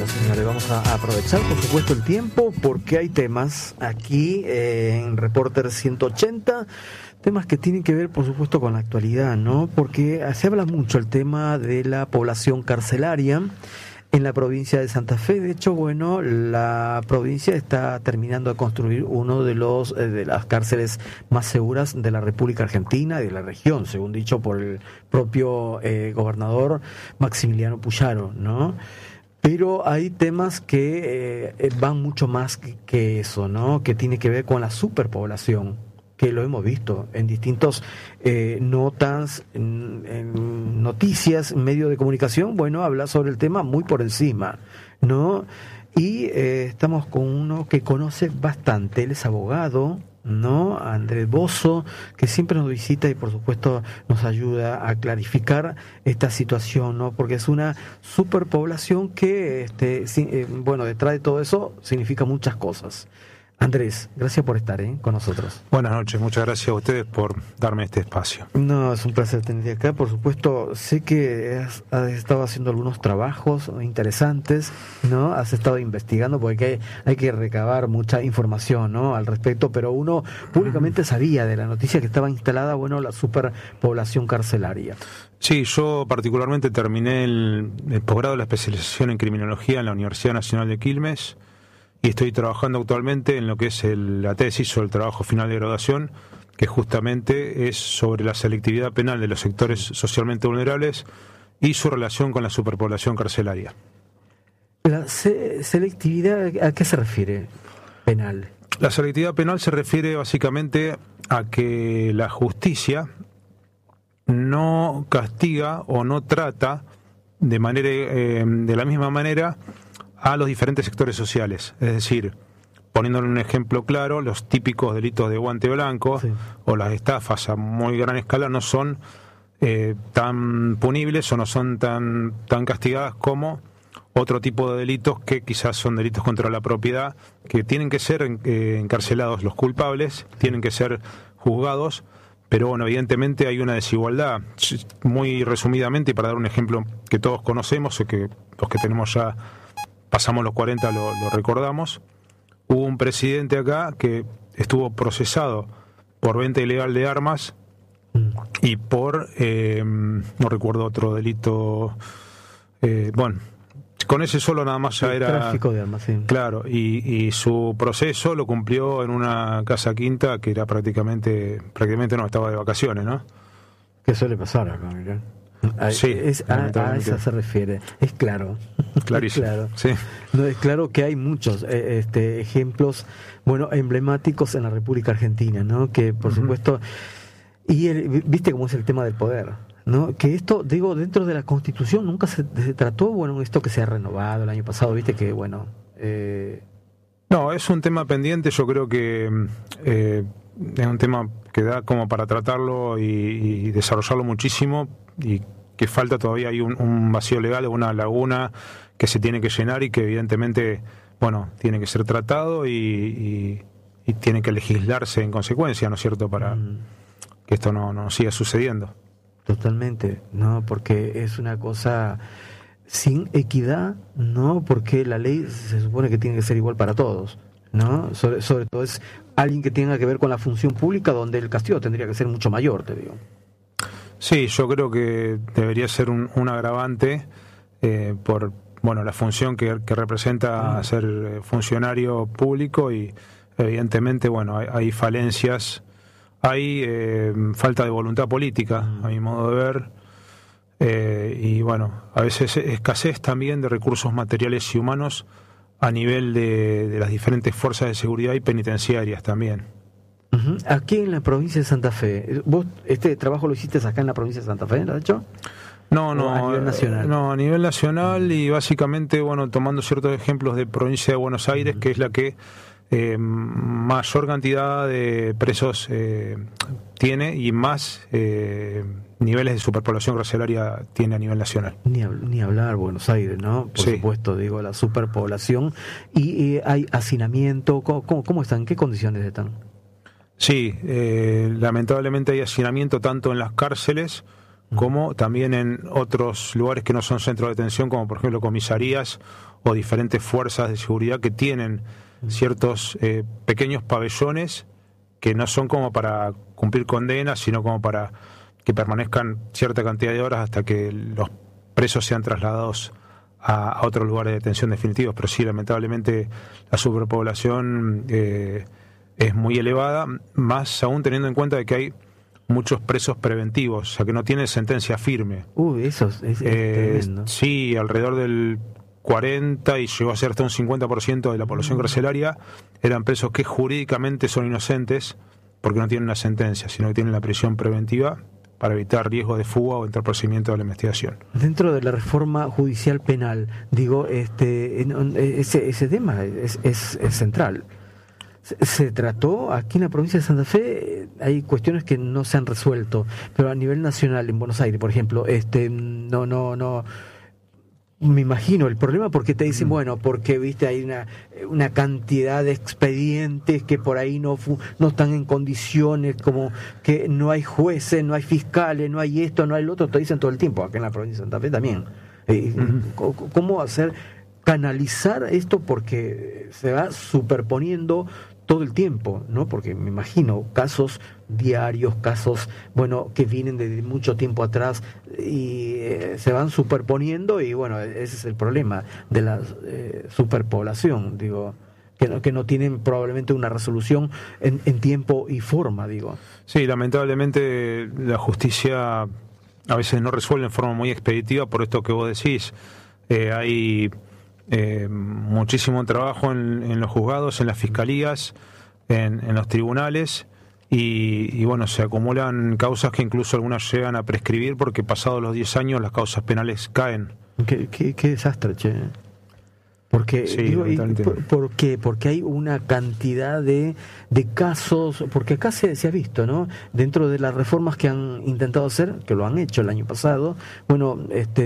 Bueno, señores, vamos a aprovechar, por supuesto, el tiempo, porque hay temas aquí en Reporter 180, temas que tienen que ver, por supuesto, con la actualidad, ¿no? Porque se habla mucho el tema de la población carcelaria en la provincia de Santa Fe. De hecho, bueno, la provincia está terminando de construir uno de las cárceles más seguras de la República Argentina y de la región, según dicho por el propio gobernador Maximiliano Puyaro, ¿no? Pero hay temas que van mucho más que eso, ¿no? Que tiene que ver con la superpoblación, que lo hemos visto en distintos notas, en noticias, medios de comunicación. Bueno, habla sobre el tema muy por encima, ¿no? Y estamos con uno que conoce bastante, él es abogado, ¿no? Andrés Bozo, que siempre nos visita y por supuesto nos ayuda a clarificar esta situación, ¿no? Porque es una superpoblación que, bueno, detrás de todo eso significa muchas cosas. Andrés, gracias por estar con nosotros. Buenas noches, muchas gracias a ustedes por darme este espacio. No, es un placer tenerte acá. Por supuesto, sé que has estado haciendo algunos trabajos interesantes, ¿no? Has estado investigando porque hay que recabar mucha información, ¿no? Al respecto, pero uno públicamente sabía de la noticia que estaba instalada, bueno, la superpoblación carcelaria. Sí, yo particularmente terminé el posgrado de la especialización en criminología en la Universidad Nacional de Quilmes. Y estoy trabajando actualmente en lo que es la tesis o el trabajo final de graduación, que justamente es sobre la selectividad penal de los sectores socialmente vulnerables y su relación con la superpoblación carcelaria. ¿La selectividad a qué se refiere penal? La selectividad penal se refiere básicamente a que la justicia no castiga o no trata de la misma manera a los diferentes sectores sociales. Es decir, poniéndole un ejemplo claro, los típicos delitos de guante blanco, sí, o las estafas a muy gran escala no son tan punibles o no son tan castigadas como otro tipo de delitos que quizás son delitos contra la propiedad, que tienen que ser encarcelados los culpables, tienen que ser juzgados, pero bueno, evidentemente hay una desigualdad. Muy resumidamente, y para dar un ejemplo que todos conocemos, o que los que tenemos ya pasamos los 40 lo recordamos, hubo un presidente acá que estuvo procesado por venta ilegal de armas y por, no recuerdo otro delito, bueno, con ese solo nada más ya era tráfico de armas, sí. Claro, y su proceso lo cumplió en una casa quinta que era prácticamente no, estaba de vacaciones, ¿no? ¿Qué suele pasar acá, mirá? Sí, a eso se refiere. Es claro. Clarísimo. Es claro. Sí. No, es claro que hay muchos ejemplos, bueno, emblemáticos en la República Argentina, ¿no? Que por supuesto, y viste cómo es el tema del poder, ¿no? Que esto, digo, dentro de la Constitución nunca se trató, bueno, esto que se ha renovado el año pasado, viste que, bueno, no, es un tema pendiente. Yo creo que es un tema que da como para tratarlo y desarrollarlo muchísimo, y que falta todavía, hay un vacío legal, una laguna que se tiene que llenar y que evidentemente, bueno, tiene que ser tratado y tiene que legislarse en consecuencia, ¿no es cierto?, para que esto no siga sucediendo. Totalmente, ¿no? Porque es una cosa sin equidad, ¿no? Porque la ley se supone que tiene que ser igual para todos, ¿no? Sobre todo es alguien que tenga que ver con la función pública, donde el castigo tendría que ser mucho mayor, te digo. Sí, yo creo que debería ser un agravante por, bueno, la función que representa ser funcionario público, y evidentemente, bueno, hay falencias, hay falta de voluntad política, a mi modo de ver, y bueno, a veces escasez también de recursos materiales y humanos a nivel de las diferentes fuerzas de seguridad y penitenciarias también. Aquí en la provincia de Santa Fe, ¿vos este trabajo lo hiciste acá en la provincia de Santa Fe, ¿lo has hecho? No, a nivel nacional. No, a nivel nacional, y básicamente, bueno, tomando ciertos ejemplos de provincia de Buenos Aires, que es la que mayor cantidad de presos tiene y más niveles de superpoblación carcelaria tiene a nivel nacional. Ni hablar Buenos Aires, ¿no? Por supuesto, digo, la superpoblación. ¿Y hay hacinamiento? ¿Cómo están? ¿En qué condiciones están? Sí, lamentablemente hay hacinamiento tanto en las cárceles como también en otros lugares que no son centros de detención, como por ejemplo comisarías o diferentes fuerzas de seguridad que tienen ciertos pequeños pabellones que no son como para cumplir condenas, sino como para que permanezcan cierta cantidad de horas hasta que los presos sean trasladados a otros lugares de detención definitivos. Pero sí, lamentablemente la superpoblación es muy elevada, más aún teniendo en cuenta de que hay muchos presos preventivos, o sea que no tienen sentencia firme. Eso es tremendo. Sí, alrededor del 40 y llegó a ser hasta un 50% de la población carcelaria eran presos que jurídicamente son inocentes porque no tienen una sentencia, sino que tienen la prisión preventiva para evitar riesgo de fuga o entorpecimiento de la investigación. Dentro de la reforma judicial penal, digo, ese tema es central. Se trató aquí en la provincia de Santa Fe, hay cuestiones que no se han resuelto, pero a nivel nacional, en Buenos Aires, por ejemplo, no me imagino el problema, porque te dicen, bueno, porque viste hay una cantidad de expedientes que por ahí no están en condiciones, como que no hay jueces, no hay fiscales, no hay esto, no hay lo otro, te dicen todo el tiempo, acá en la provincia de Santa Fe también. ¿Cómo canalizar esto? Porque se va superponiendo todo el tiempo, ¿no? Porque me imagino casos diarios, casos, bueno, que vienen de mucho tiempo atrás y se van superponiendo, y bueno, ese es el problema de la superpoblación, digo, que no tienen probablemente una resolución en tiempo y forma, digo. Sí, lamentablemente la justicia a veces no resuelve en forma muy expeditiva por esto que vos decís. Hay muchísimo trabajo en los juzgados, en las fiscalías, en los tribunales, y bueno, se acumulan causas que incluso algunas llegan a prescribir porque pasados los 10 años las causas penales caen. Qué desastre, che. Porque, sí, digo, ¿por qué? Porque hay una cantidad de casos, porque acá se ha visto, ¿no? Dentro de las reformas que han intentado hacer, que lo han hecho el año pasado, bueno,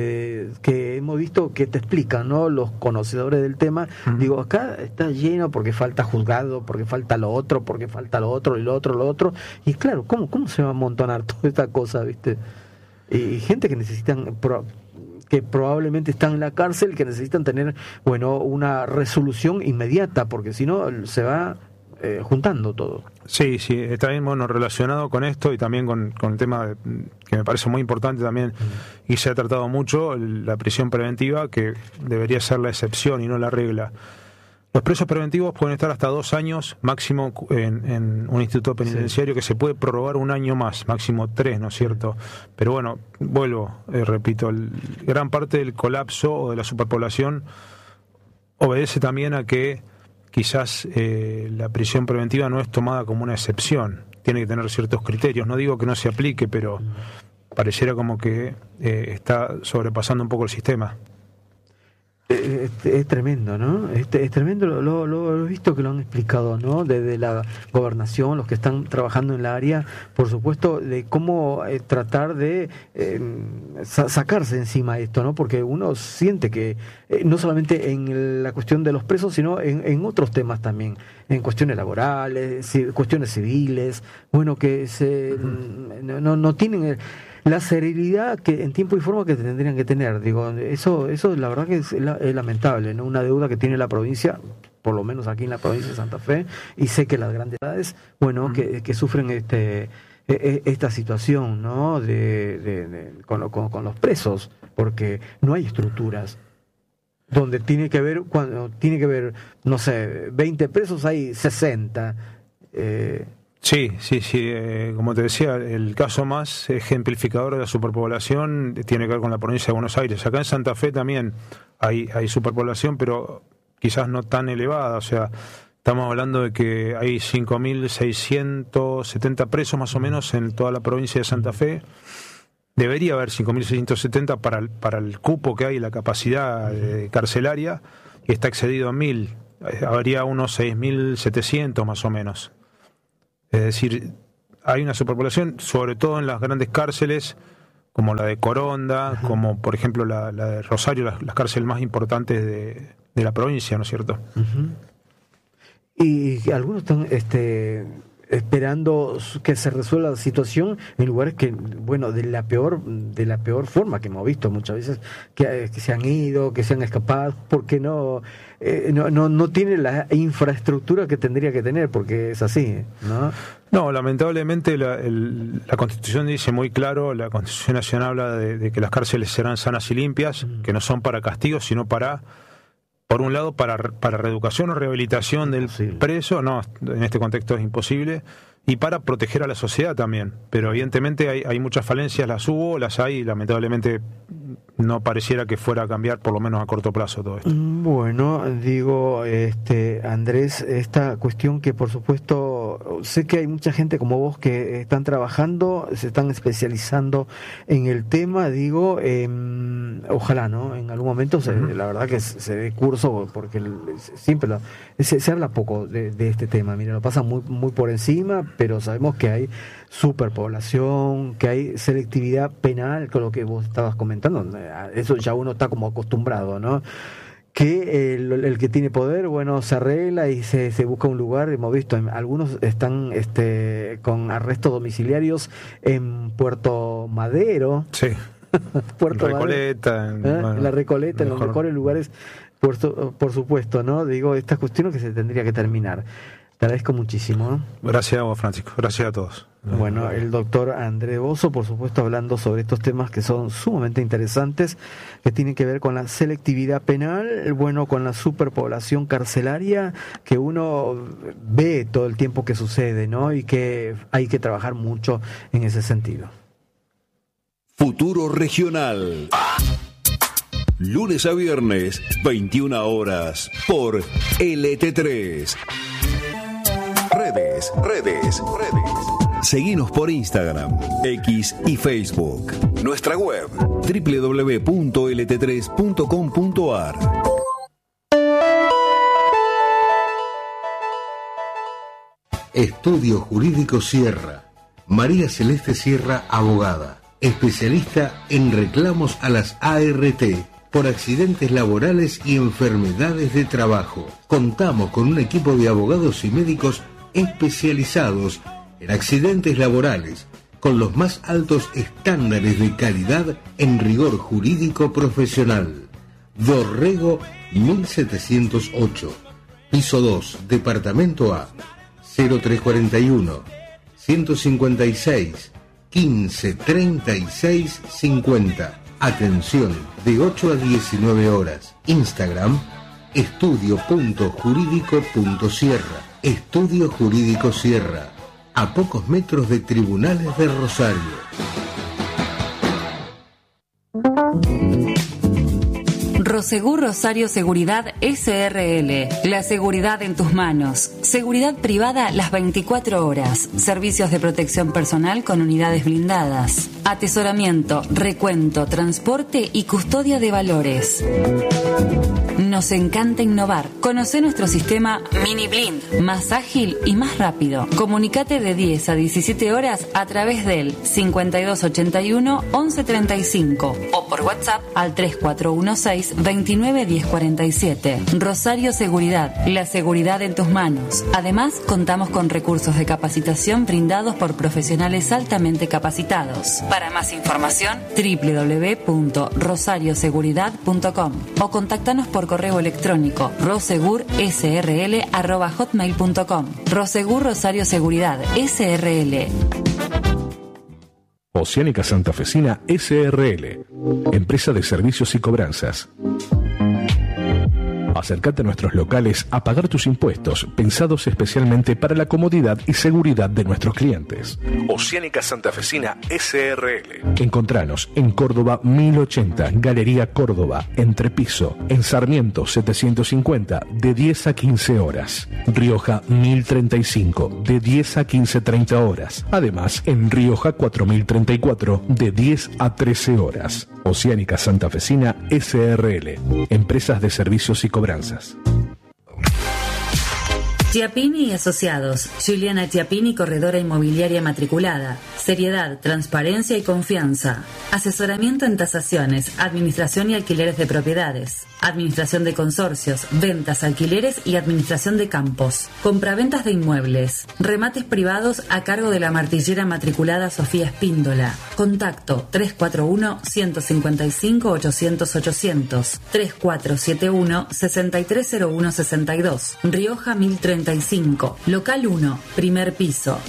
que hemos visto que te explican, ¿no? Los conocedores del tema, digo, acá está lleno porque falta juzgado, porque falta lo otro, porque falta lo otro, y lo otro, y claro, ¿cómo se va a amontonar toda esta cosa, viste? Y gente que necesitan... que probablemente están en la cárcel, que necesitan tener, bueno, una resolución inmediata, porque si no se va juntando todo. Sí, está bien, bueno, relacionado con esto y también con el tema que me parece muy importante también, y se ha tratado mucho, la prisión preventiva, que debería ser la excepción y no la regla. Los presos preventivos pueden estar hasta 2 años máximo en un instituto penitenciario, que se puede prorrogar 1 año más, máximo 3, ¿no es cierto? Pero bueno, repito, gran parte del colapso o de la superpoblación obedece también a que quizás la prisión preventiva no es tomada como una excepción, tiene que tener ciertos criterios. No digo que no se aplique, pero pareciera como que está sobrepasando un poco el sistema. Es tremendo, ¿no? Es tremendo, lo he visto que lo han explicado, ¿no? Desde la gobernación, los que están trabajando en la área, por supuesto, de cómo tratar de sacarse encima esto, ¿no? Porque uno siente que no solamente en la cuestión de los presos, sino en otros temas también, en cuestiones laborales, cuestiones civiles, bueno, que no tienen la serenidad que en tiempo y forma que tendrían que tener. Digo, eso la verdad que es lamentable, ¿no? Una deuda que tiene la provincia, por lo menos aquí en la provincia de Santa Fe, y sé que las grandes ciudades, bueno, que sufren esta situación, ¿no? Con los presos, porque no hay estructuras. Donde cuando tiene que haber, no sé, 20 presos, hay 60. Sí, como te decía, el caso más ejemplificador de la superpoblación tiene que ver con la provincia de Buenos Aires. Acá en Santa Fe también hay superpoblación, pero quizás no tan elevada. O sea, estamos hablando de que hay 5.670 presos más o menos en toda la provincia de Santa Fe. Debería haber 5.670 para el cupo que hay, la capacidad carcelaria, y está excedido a 1.000. Habría unos 6.700 más o menos. Es decir, hay una superpoblación, sobre todo en las grandes cárceles, como la de Coronda, como por ejemplo la de Rosario, las cárceles más importantes de la provincia, ¿no es cierto? Y algunos están esperando que se resuelva la situación en lugares que, bueno, de la peor forma que hemos visto muchas veces, que se han ido, que se han escapado, porque no tiene la infraestructura que tendría que tener, porque es así, ¿no? No, lamentablemente la Constitución dice muy claro, la Constitución Nacional habla de que las cárceles serán sanas y limpias, que no son para castigos, sino por un lado, para reeducación o rehabilitación del preso, no, en este contexto es imposible, y para proteger a la sociedad también. Pero evidentemente hay muchas falencias, las hay, y lamentablemente no pareciera que fuera a cambiar, por lo menos a corto plazo, todo esto. Bueno, digo, Andrés, esta cuestión que por supuesto, sé que hay mucha gente como vos que están trabajando, se están especializando en el tema, digo, ojalá, ¿no? En algún momento, la verdad que se dé curso, porque siempre se habla poco de este tema, mira, lo pasa muy, muy por encima, pero sabemos que hay superpoblación, que hay selectividad penal, con lo que vos estabas comentando, eso ya uno está como acostumbrado, ¿no? Que el que tiene poder, bueno, se arregla y se busca un lugar. Hemos visto, algunos están con arrestos domiciliarios en Puerto Madero. Sí. Puerto Recoleta. Madero, en la Recoleta, en los mejores lugares, por supuesto, ¿no? Digo, estas cuestiones que se tendría que terminar. Te agradezco muchísimo, ¿no? Gracias a vos, Francisco. Gracias a todos. Bueno, el doctor Andrés Bozzo, por supuesto, hablando sobre estos temas que son sumamente interesantes, que tienen que ver con la selectividad penal, bueno, con la superpoblación carcelaria, que uno ve todo el tiempo que sucede, ¿no? Y que hay que trabajar mucho en ese sentido. Futuro Regional. Lunes a viernes, 21 horas, por LT3. Redes. Seguinos por Instagram, X y Facebook. Nuestra web, www.lt3.com.ar. Estudio Jurídico Sierra. María Celeste Sierra, abogada, especialista en reclamos a las ART por accidentes laborales y enfermedades de trabajo. Contamos con un equipo de abogados y médicos especializados en accidentes laborales, con los más altos estándares de calidad en rigor jurídico profesional. Dorrego 1708, piso 2, departamento A, 0341 156 15 36 50. Atención, de 8 a 19 horas. Instagram, estudio.jurídico.sierra. Estudio Jurídico Sierra, a pocos metros de Tribunales de Rosario. Prosegur Rosario Seguridad S.R.L. La seguridad en tus manos. Seguridad privada las 24 horas. Servicios de protección personal con unidades blindadas. Atesoramiento, recuento, transporte y custodia de valores. Nos encanta innovar. Conoce nuestro sistema Mini Blind, más ágil y más rápido. Comunicate de 10 a 17 horas a través del 5281 1135 o por WhatsApp al 3416 29 1047. Rosario Seguridad, la seguridad en tus manos. Además, contamos con recursos de capacitación brindados por profesionales altamente capacitados. Para más información, www.rosarioseguridad.com o contáctanos por correo electrónico rosegursrl@hotmail.com. Rosegur Rosario Seguridad S.R.L. Oceánica Santafesina S.R.L. Empresa de servicios y cobranzas. Acércate a nuestros locales a pagar tus impuestos, pensados especialmente para la comodidad y seguridad de nuestros clientes. Oceánica Santafesina S.R.L. Encontranos en Córdoba 1080, Galería Córdoba, Entrepiso, en Sarmiento 750, de 10 a 15 horas. Rioja 1035, de 10 a 15:30 horas. Además, en Rioja 4034, de 10 a 13 horas. Oceánica Santafesina S.R.L. Empresas de servicios y cobranzas. Chiappini y Asociados. Juliana Chiappini, corredora inmobiliaria matriculada. Seriedad, transparencia y confianza. Asesoramiento en tasaciones, administración y alquileres de propiedades. Administración de consorcios, ventas, alquileres y administración de campos. Compraventas de inmuebles. Remates privados a cargo de la martillera matriculada Sofía Espíndola. Contacto 341-155-800-800. 3471-630162. Rioja 1035. Local 1, primer piso.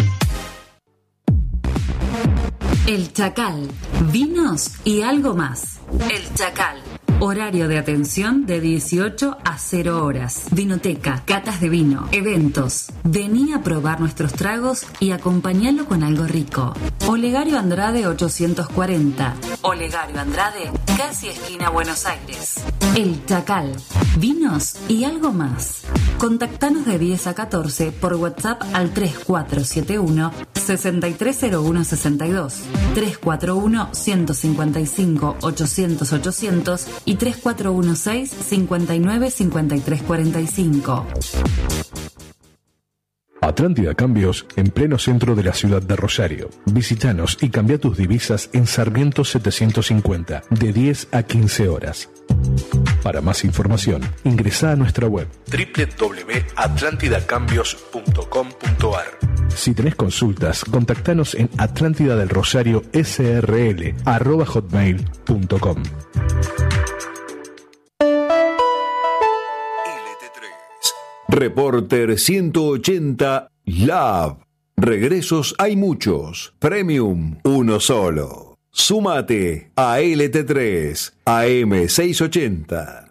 El Chacal. Vinos y algo más. El Chacal. Horario de atención de 18 a 0 horas. Vinoteca, catas de vino, eventos. Vení a probar nuestros tragos y acompañalo con algo rico. Olegario Andrade 840. Olegario Andrade, casi esquina Buenos Aires. El Chacal. Vinos y algo más. Contactanos de 10 a 14 por WhatsApp al 3471-630162, 341-155-800-800 y 3416-595345. Atlántida Cambios, en pleno centro de la ciudad de Rosario. Visítanos y cambia tus divisas en Sarmiento 750, de 10 a 15 horas. Para más información, ingresá a nuestra web www.atlantidacambios.com.ar. Si tenés consultas, contactanos en atlantidadelrosario@hotmail.com. Reporter 180 Lab. Regresos hay muchos. Premium, uno solo. Súmate a LT3 AM 680.